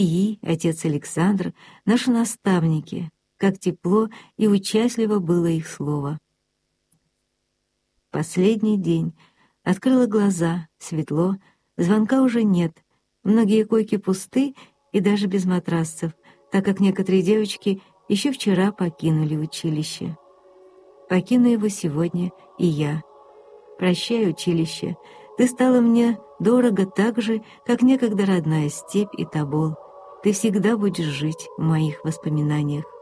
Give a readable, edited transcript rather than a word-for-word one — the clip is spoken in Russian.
И отец Александр, наши наставники, как тепло и участливо было их слово. Последний день. Открыла глаза, светло, звонка уже нет, многие койки пусты и даже без матрасцев, так как некоторые девочки еще вчера покинули училище. Покину его сегодня и я. Прощай, училище, ты стала мне дорого так же, как некогда родная степь и тобол. Ты всегда будешь жить в моих воспоминаниях.